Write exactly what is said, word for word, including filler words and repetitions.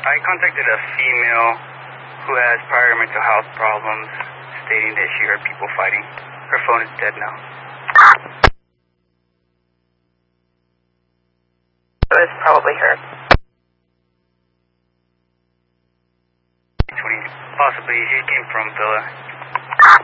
I contacted a female who has prior mental health problems, stating that she heard people fighting. Her phone is dead now. It was probably her. Possibly, she came from Villa.